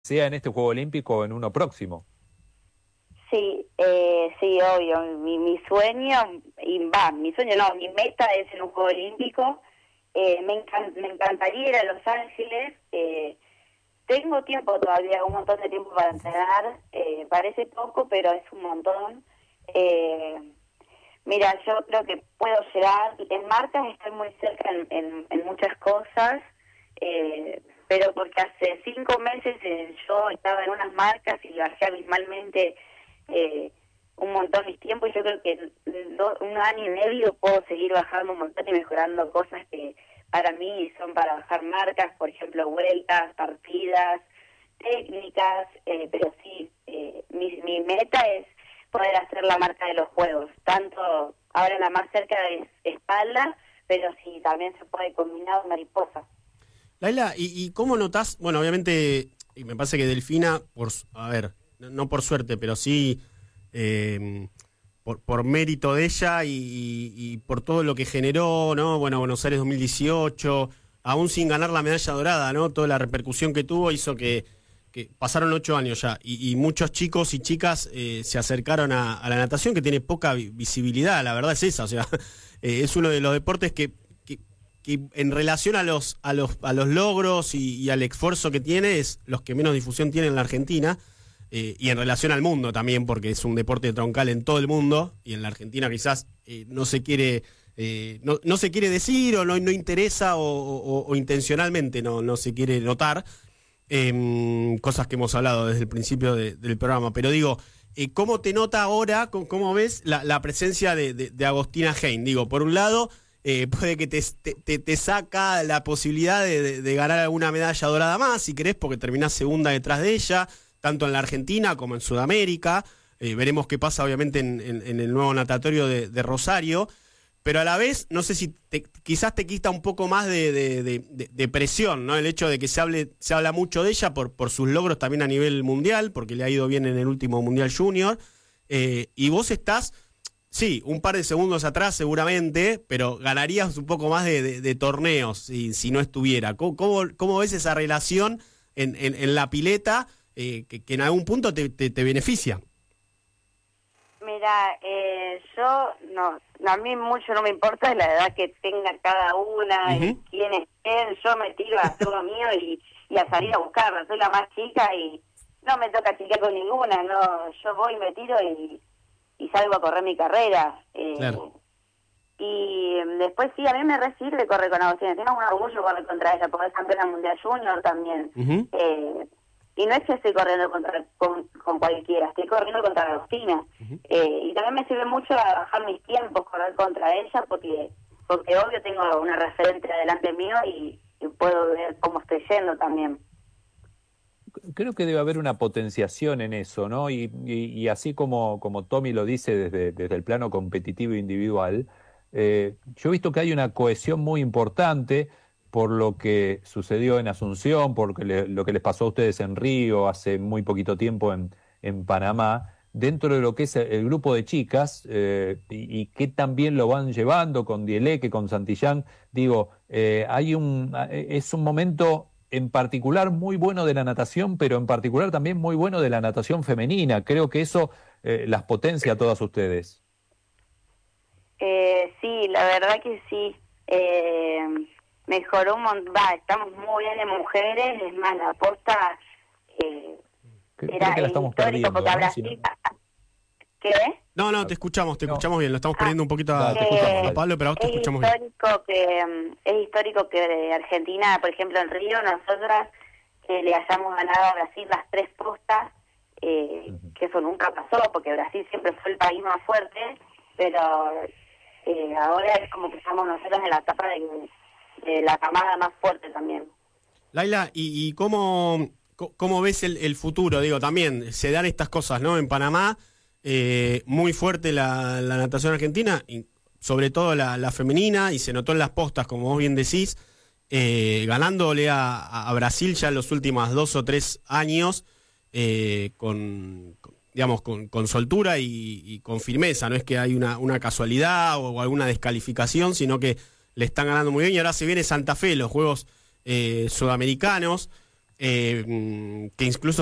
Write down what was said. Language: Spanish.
sea en este Juego Olímpico o en uno próximo. Sí, sí, obvio. Mi sueño, mi sueño no, mi meta es en un Juego Olímpico. Me encantaría ir a Los Ángeles. Tengo tiempo todavía, un montón de tiempo para entrenar. Parece poco, pero es un montón. Mira, yo creo que puedo llegar. En marcas estoy muy cerca en muchas cosas, pero porque hace 5 meses yo estaba en unas marcas y bajé abismalmente un montón mis tiempos, y yo creo que en 1 año y medio puedo seguir bajando un montón y mejorando cosas que para mí son para bajar marcas, por ejemplo, vueltas, partidas, técnicas, pero sí, mi meta es poder hacer la marca de los juegos, tanto ahora la más cerca es espalda, pero sí, también se puede combinar mariposa. Laila, ¿y cómo notás? Bueno, obviamente, y me parece que Delfina, no por suerte, pero sí por mérito de ella y por todo lo que generó, ¿no? Bueno, Buenos Aires 2018, aún sin ganar la medalla dorada, ¿no? Toda la repercusión que tuvo hizo que pasaron 8 años ya, y muchos chicos y chicas se acercaron a la natación, que tiene poca visibilidad, la verdad es esa, o sea, es uno de los deportes que en relación a los logros y al esfuerzo que tiene, es los que menos difusión tiene en la Argentina, y en relación al mundo también, porque es un deporte troncal en todo el mundo, y en la Argentina quizás no se quiere no se quiere decir, o no interesa, o intencionalmente no se quiere notar, cosas que hemos hablado desde el principio del programa. Pero digo, ¿cómo te nota ahora, cómo ves la presencia de Agostina Hein? Digo, por un lado, puede que te saca la posibilidad de ganar alguna medalla dorada más, si querés, porque terminás segunda detrás de ella, tanto en la Argentina como en Sudamérica. Veremos qué pasa, obviamente, en el nuevo natatorio de Rosario. Pero a la vez, no sé si quizás te quita un poco más de presión, ¿no? El hecho de que se habla mucho de ella por sus logros también a nivel mundial, porque le ha ido bien en el último Mundial Junior. Y vos estás, sí, un par de segundos atrás seguramente, pero ganarías un poco más de torneos si no estuviera. ¿Cómo ves esa relación en la pileta que en algún punto te beneficia? Mira, yo a mí mucho no me importa la edad que tenga cada una, y quién estén. Yo me tiro a hacer lo mío y a salir a buscarla. Soy la más chica y no me toca chiquear con ninguna. No, yo voy, me tiro y salgo a correr mi carrera. Claro. Y después sí, a mí me sirve correr con Agostina. Tengo un orgullo correr contra ella, porque es campeona mundial junior también. Y no es que estoy corriendo con cualquiera, estoy corriendo contra Agostina. Y también me sirve mucho a bajar mis tiempos, correr contra ella, porque obvio tengo una referente adelante mío y puedo ver cómo estoy yendo también. Creo que debe haber una potenciación en eso, ¿no? Y así como Tommy lo dice desde el plano competitivo individual, yo he visto que hay una cohesión muy importante por lo que sucedió en Asunción, por lo que les pasó a ustedes en Río hace muy poquito tiempo en Panamá, dentro de lo que es el grupo de chicas, y que también lo van llevando con Dieleque, con Santillán. Digo, es un momento en particular muy bueno de la natación, pero en particular también muy bueno de la natación femenina. Creo que eso las potencia a todas ustedes. Sí, la verdad que sí. Mejoró un montón, estamos muy bien en mujeres, es más, la posta creo que la estamos perdiendo, porque ¿no? ¿Qué? No, te escuchamos bien, lo estamos perdiendo un poquito a Pablo, pero a vos te escuchamos bien. Es histórico que Argentina, por ejemplo, en Río, nosotras le hayamos ganado a Brasil las 3 postas, que eso nunca pasó, porque Brasil siempre fue el país más fuerte, pero ahora es como que estamos nosotros en la etapa de la camada más fuerte también. Laila, ¿y cómo ves el futuro? Digo, también se dan estas cosas, ¿no? En Panamá, muy fuerte la natación argentina, y sobre todo la femenina, y se notó en las postas, como vos bien decís, ganándole a Brasil ya en los últimos 2 o 3 años, con soltura y con firmeza. No es que hay una casualidad o alguna descalificación, sino que le están ganando muy bien. Y ahora se viene Santa Fe, los Juegos Sudamericanos. que incluso